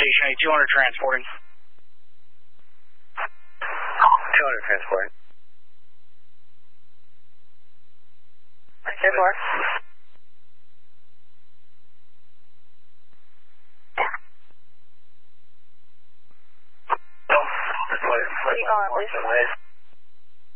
Station 8, 200 transporting. 200 transporting. 2-4. Keep going, please.